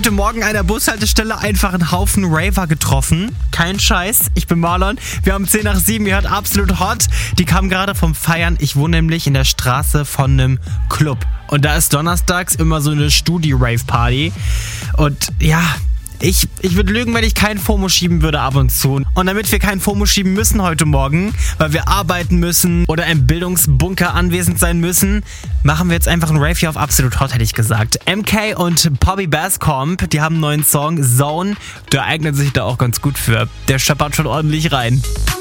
heute Morgen an der Bushaltestelle einfach einen Haufen Raver getroffen. Kein Scheiß, ich bin Marlon. Wir haben 10 nach 7, ihr hört Absolut Hot. Die kamen gerade vom Feiern. Ich wohne nämlich in der Straße von einem Club. Und da ist donnerstags immer so eine Studi-Rave-Party. Und ja, ich würde lügen, wenn ich kein FOMO schieben würde ab und zu. Und damit wir kein FOMO schieben müssen heute Morgen, weil wir arbeiten müssen oder im Bildungsbunker anwesend sein müssen, machen wir jetzt einfach einen Rave hier auf Absolut Hot, hätte ich gesagt. MK und Bobby Bascomb, die haben einen neuen Song, Zone. Der eignet sich da auch ganz gut für. Der scheppert schon ordentlich rein.